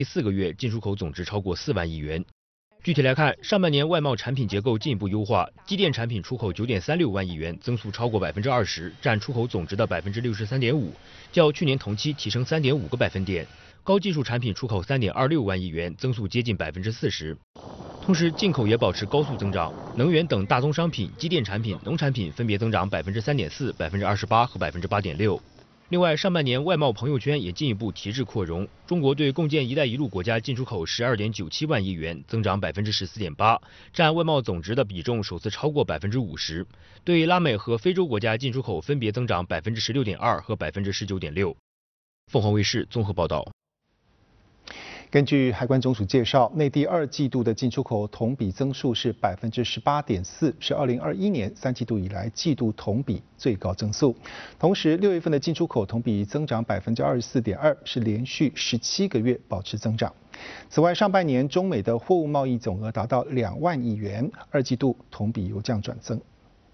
第4个月进出口总值超过4万亿元。具体来看，上半年外贸产品结构进一步优化，机电产品出口9.36万亿元，增速超过20%，占出口总值的63.5%，较去年同期提升3.5个百分点。高技术产品出口3.26万亿元，增速接近40%。同时，进口也保持高速增长，能源等大宗商品、机电产品、农产品分别增长3.4%、28%和8.6%。另外，上半年外贸朋友圈也进一步提质扩容，中国对共建“一带一路”国家进出口12.97万亿元，增长14.8%，占外贸总值的比重首次超过50%。对拉美和非洲国家进出口分别增长16.2%和19.6%。凤凰卫视综合报道。 根据海关总署介绍，内地2季度的进出口同比增速是18.4%，是2021年3季度以来季度同比最高增速。同时，6月份的进出口同比增长24.2%，是连续17个月保持增长。此外，上半年中美的货物贸易总额达到2万亿元，2季度同比由降转增。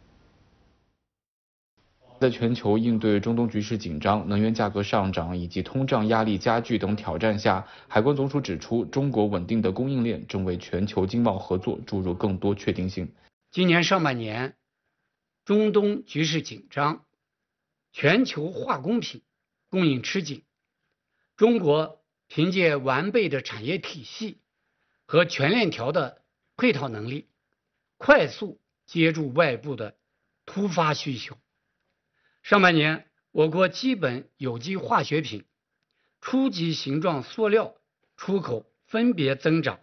在全球应对中东局势紧张、能源价格上涨以及通胀压力加剧等挑战下，海关总署指出，中国稳定的供应链正为全球经贸合作注入更多确定性。 今年上半年，中东局势紧张，全球化工品供应吃紧，中国凭借完备的产业体系和全链条的配套能力，快速接住外部的突发需求。上半年，我国基本有机化学品、初级形状塑料出口分别增长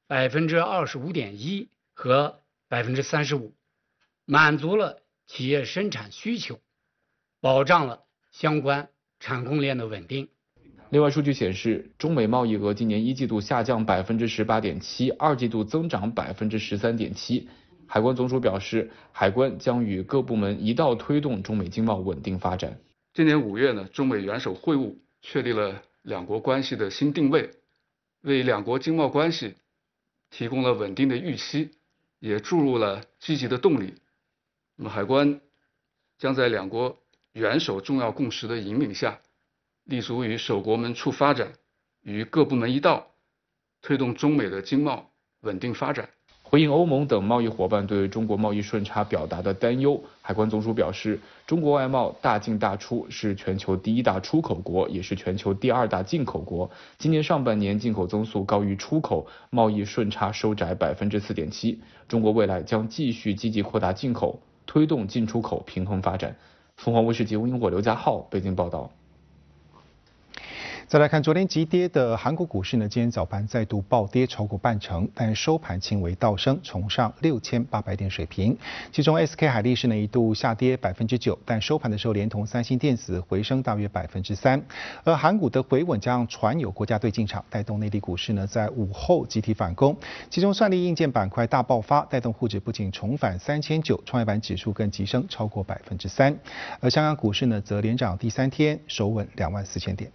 25.1%和35%，满足了企业生产需求，保障了相关产供链的稳定。 另外，数据显示，中美贸易额今年1季度下降18.7%，2季度增长13.7%。海关总署表示，海关将与各部门一道推动中美经贸稳定发展。 今年5月呢，中美元首会晤确立了两国关系的新定位，为两国经贸关系提供了稳定的预期，也注入了积极的动力。那么，海关将在两国元首重要共识的引领下，立足于守国门促发展，与各部门一道，推动中美的经贸稳定发展。 回应欧盟等贸易伙伴对中国贸易顺差表达的担忧，海关总署表示，中国外贸大进大出，是全球第1大出口国，也是全球第2大进口国。今年上半年进口增速高于出口，贸易顺差收窄4.7%。中国未来将继续积极扩大进口，推动进出口平衡发展。凤凰卫视节目英国刘家浩北京报道。 再来看昨天急跌的韩国股市呢，今天早盘再度暴跌超过半成，但收盘轻微倒升，重上6800点水平。其中 SK 海力士呢一度下跌9%，但收盘的时候连同三星电子回升大约3%。而韩股的回稳加上传有国家队进场，带动内地股市呢在午后集体反攻。其中算力硬件板块大爆发，带动沪指不仅重返3900，创业板指数更急升超过3%。而香港股市呢则连涨第3天，守稳24000点。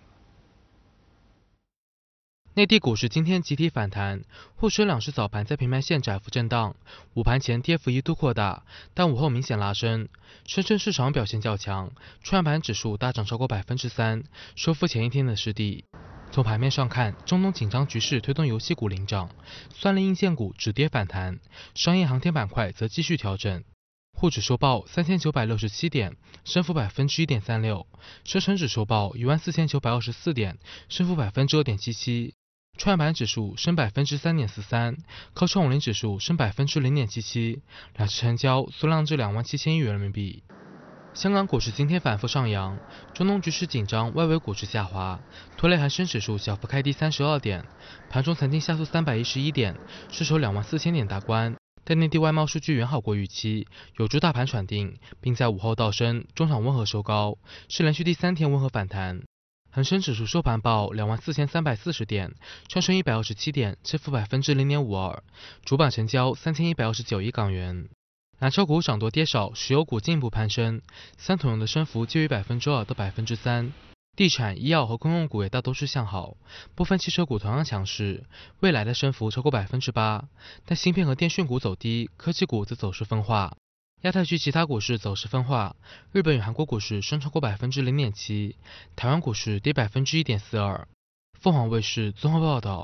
内地股市今天集体反弹，沪深两市早盘在平盘线窄幅震荡，午盘前跌幅一度扩大，但午后明显拉升。深圳市场表现较强，创业板指数大涨超过3%，收复前一天的失地。从盘面上看，中东紧张局势推动游戏股领涨，算力硬件股止跌反弹，商业航天板块则继续调整。沪指收报3967点，升幅1.36%；深成指收报14924点，升幅2.77%。创业板指数升3.43%，科创50指数升0.77%，两市成交缩量至27000亿元人民币。香港股市今天反复上扬，中东局势紧张，外围股市下滑，拖累恒生指数小幅开低32点，盘中曾经下挫311点，失守24000点大关。但内地外贸数据远好过预期，有助大盘喘定，并在午后倒升，中场温和收高，是连续第3天温和反弹。恒生指数收盘报24340点，上升127点，升幅0.52%，主板成交3129亿港元。蓝筹股涨多跌少，石油股进一步攀升，三桶油的升幅介于2%到3%。地产、医药和公用股也大多是向好，部分汽车股同样强势，未来的升幅超过8%，但芯片和电讯股走低，科技股则走势分化。亚太区其他股市走势分化，日本与韩国股市升超过0.7%，台湾股市跌1.42%。 凤凰卫视综合报道。